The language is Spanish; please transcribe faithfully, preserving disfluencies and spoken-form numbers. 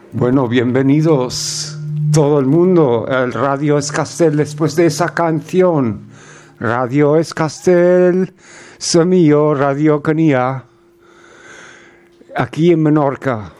Bueno, bienvenidos todo el mundo. El Radio Escastel después de esa canción. Radio Escastel, Semillo, Radio Canía, aquí en Menorca.